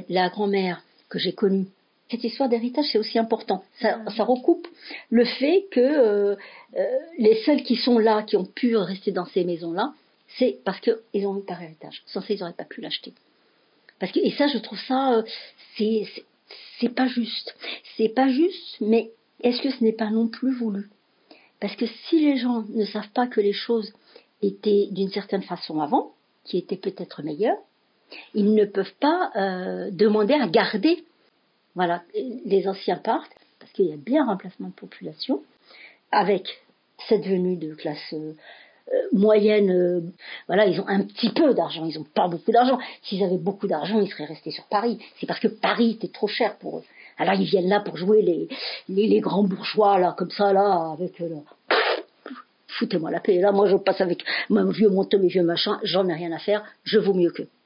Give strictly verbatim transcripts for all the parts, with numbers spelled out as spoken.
la grand-mère que j'ai connue, cette histoire d'héritage, c'est aussi important. Ça, ça recoupe le fait que euh, euh, les seuls qui sont là, qui ont pu rester dans ces maisons-là, c'est parce qu'ils ont eu par héritage. Sans ça, ils n'auraient pas pu l'acheter. Parce que, et ça, je trouve ça, euh, c'est, c'est, c'est pas juste. C'est pas juste, mais est-ce que ce n'est pas non plus voulu ? Parce que si les gens ne savent pas que les choses étaient d'une certaine façon avant, qui étaient peut-être meilleures, ils ne peuvent pas euh, demander à garder. Voilà, les anciens partent, parce qu'il y a bien un remplacement de population, avec cette venue de classe euh, moyenne, euh, voilà, ils ont un petit peu d'argent, ils n'ont pas beaucoup d'argent. S'ils avaient beaucoup d'argent, ils seraient restés sur Paris. C'est parce que Paris était trop cher pour eux. Alors ils viennent là pour jouer les, les, les grands bourgeois, là, comme ça, là, avec... Euh, là. Foutez-moi la paix. Là, moi, je passe avec mon vieux manteau, mes vieux machins, j'en ai rien à faire, je vaux mieux qu'eux.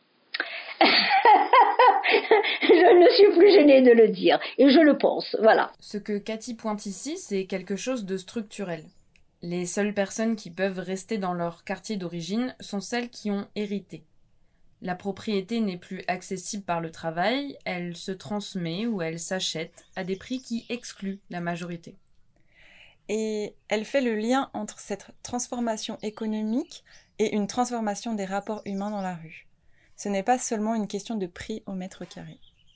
Je ne suis plus gênée de le dire, et je le pense, voilà. Ce que Cathy pointe ici, c'est quelque chose de structurel. Les seules personnes qui peuvent rester dans leur quartier d'origine sont celles qui ont hérité. La propriété n'est plus accessible par le travail, elle se transmet ou elle s'achète à des prix qui excluent la majorité. Et elle fait le lien entre cette transformation économique et une transformation des rapports humains dans la rue. Ce n'est pas seulement une question de prix au mètre carré.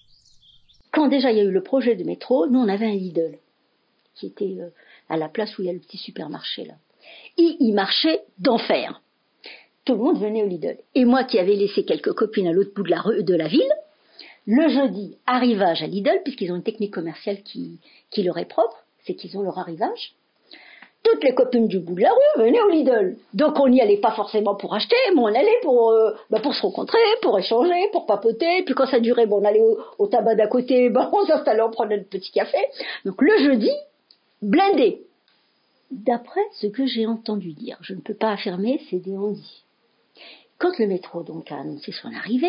Quand déjà il y a eu le projet de métro, nous on avait un Lidl qui était euh, à la place où il y a le petit supermarché là. Et il marchait d'enfer. Tout le monde venait au Lidl. Et moi qui avais laissé quelques copines à l'autre bout de la, rue, de la ville, le jeudi, arrivage à Lidl, puisqu'ils ont une technique commerciale qui, qui leur est propre, c'est qu'ils ont leur arrivage. Toutes les copines du bout de la rue venaient au Lidl. Donc on n'y allait pas forcément pour acheter, mais on allait pour, euh, bah pour se rencontrer, pour échanger, pour papoter. Puis quand ça durait, bon, on allait au, au tabac d'à côté, bah on s'installait, on prenait notre petit café. Donc le jeudi, blindé. D'après ce que j'ai entendu dire, je ne peux pas affirmer, c'est des on-dit. Quand le métro donc a annoncé son arrivée,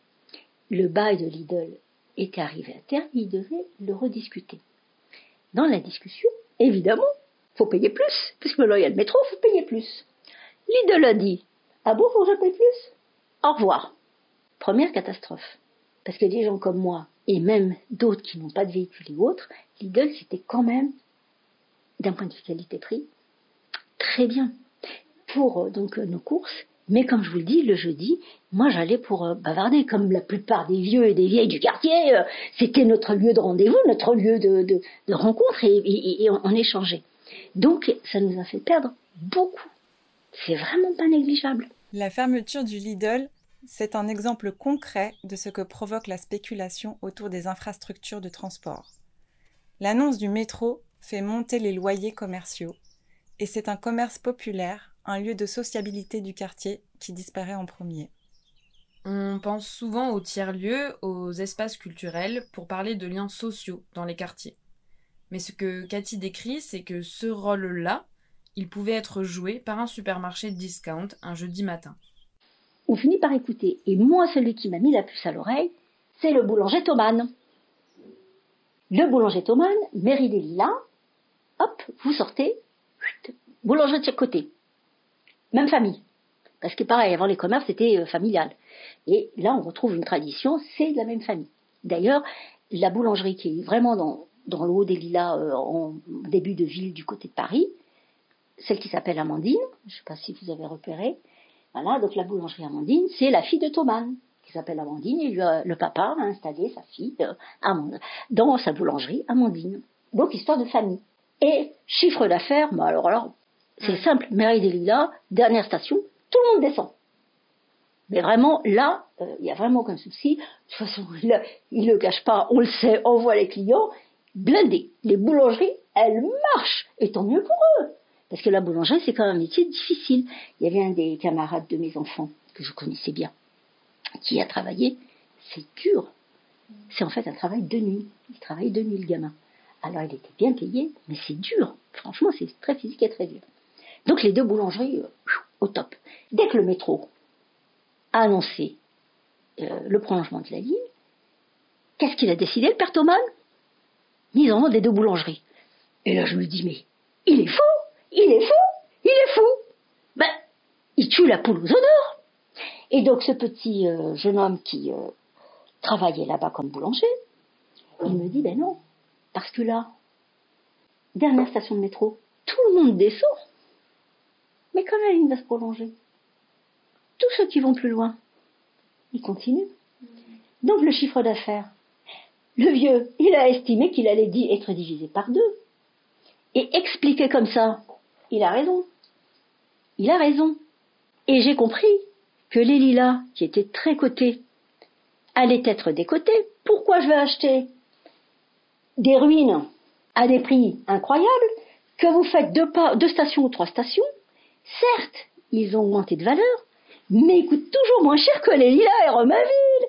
le bail de Lidl était arrivé à terme, il devait le rediscuter. Dans la discussion, évidemment, faut payer plus, puisque là il y a le métro, faut payer plus. Lidl a dit, ah bon, faut que je paye plus ? Au revoir. Première catastrophe. Parce que des gens comme moi, et même d'autres qui n'ont pas de véhicule et autres, Lidl c'était quand même, d'un point de vue qualité-prix, très bien. Pour euh, donc euh, nos courses, mais comme je vous le dis, le jeudi, moi j'allais pour euh, bavarder, comme la plupart des vieux et des vieilles du quartier, euh, c'était notre lieu de rendez-vous, notre lieu de, de, de rencontre, et, et, et on, on échangeait. Donc ça nous a fait perdre beaucoup. C'est vraiment pas négligeable. La fermeture du Lidl, c'est un exemple concret de ce que provoque la spéculation autour des infrastructures de transport. L'annonce du métro fait monter les loyers commerciaux, et c'est un commerce populaire, un lieu de sociabilité du quartier qui disparaît en premier. On pense souvent aux tiers-lieux, aux espaces culturels, pour parler de liens sociaux dans les quartiers. Mais ce que Cathy décrit, c'est que ce rôle-là, il pouvait être joué par un supermarché discount un jeudi matin. On finit par écouter. Et moi, celui qui m'a mis la puce à l'oreille, c'est le boulanger Thomann. Le boulanger Thomann, mairie des Lilas, hop, vous sortez, boulanger de chaque côté. Même famille. Parce que pareil, avant les commerces, c'était euh, familial. Et là, on retrouve une tradition, c'est de la même famille. D'ailleurs, la boulangerie qui est vraiment dans, dans le haut des Lilas, euh, en début de ville du côté de Paris, celle qui s'appelle Amandine, je ne sais pas si vous avez repéré, voilà, donc la boulangerie Amandine, c'est la fille de Thomann, qui s'appelle Amandine, et lui, euh, le papa a installé sa fille euh, Amandine, dans sa boulangerie Amandine. Donc, histoire de famille. Et chiffre d'affaires, bah alors là, c'est simple, mairie des Lilas, dernière station, tout le monde descend. Mais vraiment, là, il euh, n'y a vraiment aucun souci. De toute façon, il ne le cache pas, on le sait, on voit les clients, blindés. Les boulangeries, elles marchent, et tant mieux pour eux. Parce que la boulangerie, c'est quand même un métier difficile. Il y avait un des camarades de mes enfants, que je connaissais bien, qui a travaillé. C'est dur. C'est en fait un travail de nuit. Il travaille de nuit, le gamin. Alors, il était bien payé, mais c'est dur. Franchement, c'est très physique et très dur. Donc, les deux boulangeries, euh, au top. Dès que le métro a annoncé euh, le prolongement de la ligne, qu'est-ce qu'il a décidé, le père Thomann ? Mise en vente des deux boulangeries. Et là, je me dis, mais il est fou ! Il est fou, il est fou. Ben, il tue la poule aux œufs d'or. Et donc ce petit euh, jeune homme qui euh, travailler là-bas comme boulanger. Il me dit, ben non, parce que là, dernière station de métro, tout le monde descend, mais quand la ligne va se prolonger, tous ceux qui vont plus loin, ils continuent. Donc le chiffre d'affaires, le vieux, il a estimé qu'il allait être divisé par deux. Et expliqué comme ça, il a raison. Il a raison. Et j'ai compris que les lilas, qui étaient très cotés, allaient être décotés. Pourquoi je vais acheter des ruines à des prix incroyables, que vous faites deux, pas, deux stations ou trois stations? Certes, ils ont augmenté de valeur, mais ils coûtent toujours moins cher que les lilas à Romainville.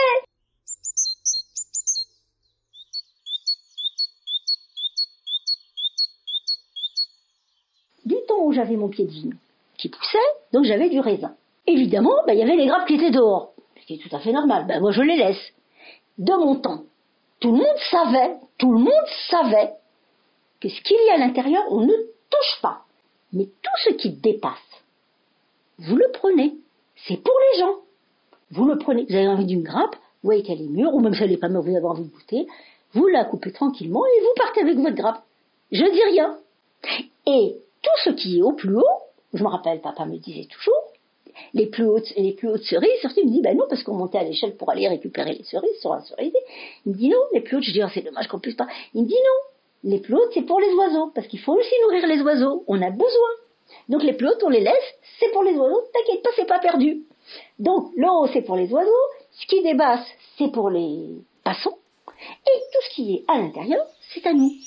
Du temps où j'avais mon pied de vigne qui poussait, donc j'avais du raisin. Évidemment, ben, il y avait les grappes qui étaient dehors, ce qui est tout à fait normal. Ben, moi, je les laisse. De mon temps, tout le monde savait, tout le monde savait que ce qu'il y a à l'intérieur, on ne touche pas. Mais tout ce qui dépasse, vous le prenez. C'est pour les gens. Vous le prenez. Vous avez envie d'une grappe, vous voyez qu'elle est mûre, ou même si elle n'est pas mûre, vous avez envie de goûter, vous la coupez tranquillement et vous partez avec votre grappe. Je dis rien. Et tout ce qui est au plus haut, je me rappelle, papa me disait toujours, les plus hautes, les plus hautes cerises, surtout, il me dit, ben non, parce qu'on montait à l'échelle pour aller récupérer les cerises sur un cerisier. Il me dit non, les plus hautes, je dis, oh, c'est dommage qu'on puisse pas. Il me dit non, les plus hautes, c'est pour les oiseaux, parce qu'il faut aussi nourrir les oiseaux, on a besoin. Donc les plus hautes, on les laisse, c'est pour les oiseaux, t'inquiète pas, c'est pas perdu. Donc le haut, c'est pour les oiseaux, ce qui dépasse, c'est pour les passants, et tout ce qui est à l'intérieur, c'est à nous.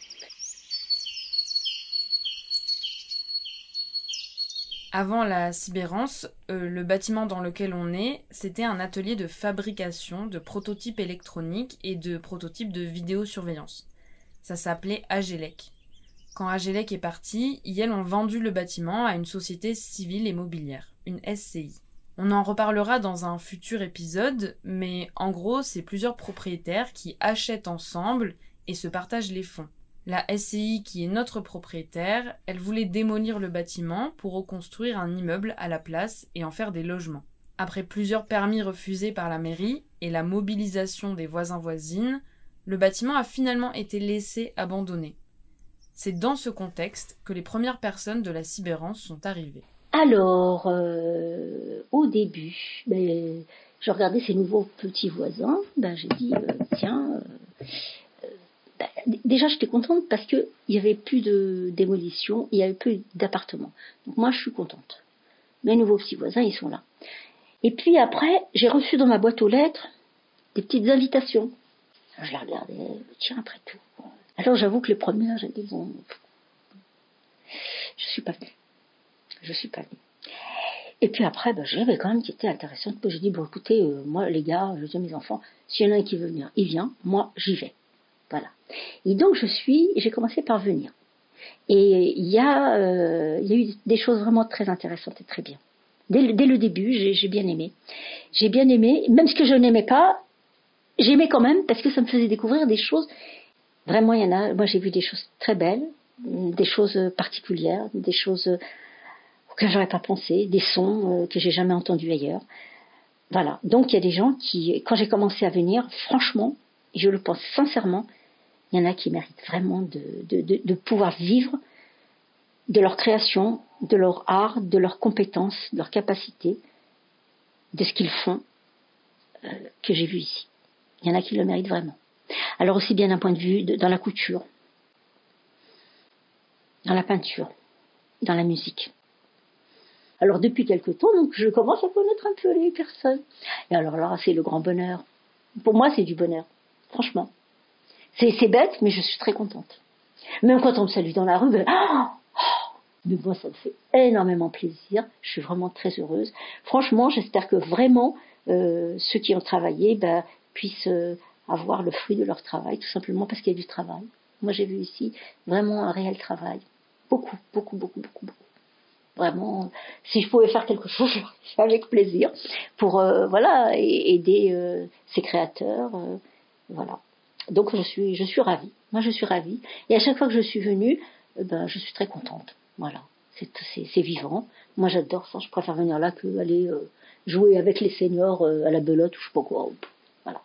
Avant la Sibérance, euh, le bâtiment dans lequel on est, c'était un atelier de fabrication de prototypes électroniques et de prototypes de vidéosurveillance. Ça s'appelait Agelec. Quand Agelec est parti, Yale ont vendu le bâtiment à une société civile et mobilière, une S C I. On en reparlera dans un futur épisode, mais en gros, c'est plusieurs propriétaires qui achètent ensemble et se partagent les fonds. La S C I, qui est notre propriétaire, elle voulait démolir le bâtiment pour reconstruire un immeuble à la place et en faire des logements. Après plusieurs permis refusés par la mairie et la mobilisation des voisins-voisines, le bâtiment a finalement été laissé abandonné. C'est dans ce contexte que les premières personnes de la Sibérance sont arrivées. Alors, euh, au début, ben, je regardais ces nouveaux petits voisins, ben, j'ai dit, euh, tiens... Euh, Déjà, j'étais contente parce qu'il n'y avait plus de démolition, il n'y avait plus d'appartements. Donc moi, je suis contente. Mes nouveaux petits voisins, ils sont là. Et puis après, j'ai reçu dans ma boîte aux lettres des petites invitations. Alors, je les regardais, tiens, après tout. Alors j'avoue que les premières, j'ai dit, bon, je suis pas venue. Je suis pas venue. Et puis après, ben, j'avais quand même qui était intéressante. J'ai dit, bon, écoutez, euh, moi, les gars, je dis à mes enfants, s'il y en a un qui veut venir, il vient, moi, j'y vais. Voilà. Et donc je suis, j'ai commencé par venir. Et il y a, euh, il y a eu des choses vraiment très intéressantes et très bien. Dès le, dès le début, j'ai, j'ai bien aimé. J'ai bien aimé, même ce que je n'aimais pas, j'aimais quand même parce que ça me faisait découvrir des choses. Vraiment, il y en a. Moi, j'ai vu des choses très belles, des choses particulières, des choses auxquelles j'aurais pas pensé, des sons que j'ai jamais entendus ailleurs. Voilà. Donc il y a des gens qui, quand j'ai commencé à venir, franchement, et je le pense sincèrement, il y en a qui méritent vraiment de, de, de, de pouvoir vivre de leur création, de leur art, de leurs compétences, de leurs capacités, de ce qu'ils font, euh, que j'ai vu ici. Il y en a qui le méritent vraiment. Alors aussi bien d'un point de vue de, dans la couture, dans la peinture, dans la musique. Alors depuis quelque temps, donc, je commence à connaître un peu les personnes. Et alors là, c'est le grand bonheur. Pour moi, c'est du bonheur. Franchement. C'est, c'est bête, mais je suis très contente. Même quand on me salue dans la rue, ben, oh, oh, mais moi, ça me fait énormément plaisir. Je suis vraiment très heureuse. Franchement, j'espère que vraiment, euh, ceux qui ont travaillé ben, puissent euh, avoir le fruit de leur travail, tout simplement parce qu'il y a du travail. Moi, j'ai vu ici vraiment un réel travail. Beaucoup, beaucoup, beaucoup, beaucoup, beaucoup. Vraiment, si je pouvais faire quelque chose, je le ferais avec plaisir pour euh, voilà, aider euh, ces créateurs. Euh, voilà. Donc je suis, je suis ravie. Moi, je suis ravie. Et à chaque fois que je suis venue, eh ben, je suis très contente. Voilà. C'est, c'est, c'est vivant. Moi, j'adore ça. Je préfère venir là que aller euh, jouer avec les seniors euh, à la belote ou je sais pas quoi. Voilà.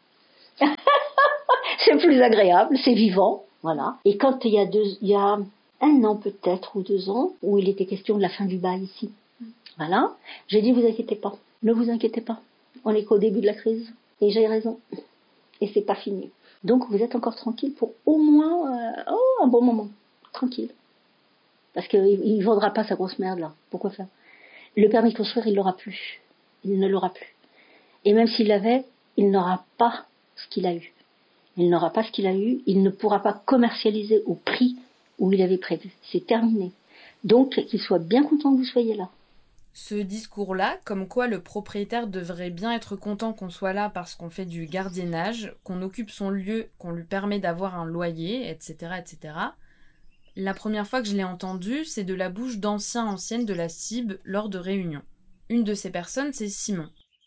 c'est plus agréable, c'est vivant, voilà. Et quand il y a deux, il y a un an peut-être ou deux ans, où il était question de la fin du bail ici, voilà, j'ai dit vous inquiétez pas, ne vous inquiétez pas, on est qu'au début de la crise, et j'ai raison, et c'est pas fini. Donc vous êtes encore tranquille pour au moins euh, oh, un bon moment, tranquille, parce qu'il ne vendra pas sa grosse merde là. Pourquoi faire? Le permis de construire, il l'aura plus, il ne l'aura plus. Et même s'il l'avait, il n'aura pas ce qu'il a eu. Il n'aura pas ce qu'il a eu, il ne pourra pas commercialiser au prix où il avait prévu. C'est terminé. Donc, qu'il soit bien content que vous soyez là. Ce discours-là, comme quoi le propriétaire devrait bien être content qu'on soit là parce qu'on fait du gardiennage, qu'on occupe son lieu, qu'on lui permet d'avoir un loyer, et cetera, et cetera. La première fois que je l'ai entendu, c'est de la bouche d'anciens anciennes de la C I B lors de réunions. Une de ces personnes, c'est Simon.